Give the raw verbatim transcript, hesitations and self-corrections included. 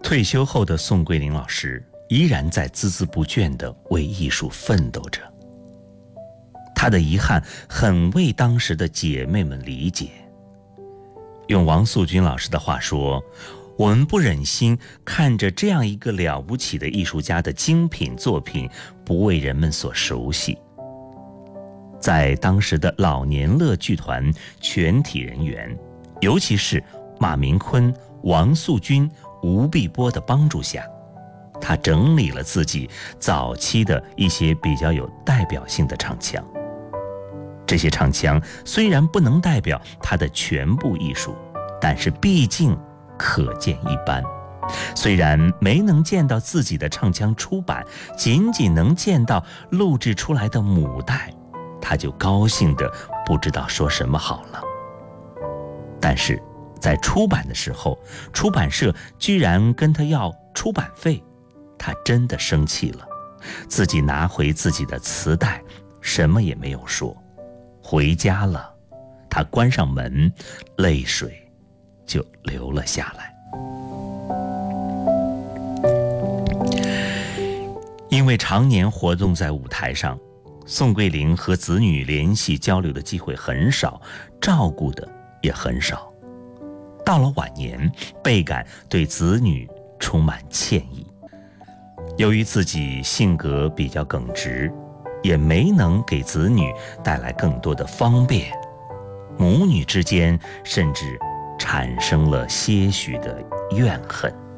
退休后的宋桂林老师依然在孜孜不倦地为艺术奋斗着。他的遗憾很为当时的姐妹们理解。用王素君老师的话说，我们不忍心看着这样一个了不起的艺术家的精品作品不为人们所熟悉。在当时的老年乐剧团全体人员，尤其是马明坤、王素君、吴碧波的帮助下，他整理了自己早期的一些比较有代表性的唱腔。这些唱腔虽然不能代表他的全部艺术，但是毕竟可见一斑。虽然没能见到自己的唱腔出版，仅仅能见到录制出来的母带，他就高兴得不知道说什么好了。但是在出版的时候，出版社居然跟他要出版费，他真的生气了，自己拿回自己的磁带，什么也没有说。回家了，他关上门，泪水就流了下来。因为常年活动在舞台上，宋桂林和子女联系交流的机会很少，照顾的也很少。到了晚年，倍感对子女充满歉意。由于自己性格比较耿直，也没能给子女带来更多的方便，母女之间甚至产生了些许的怨恨。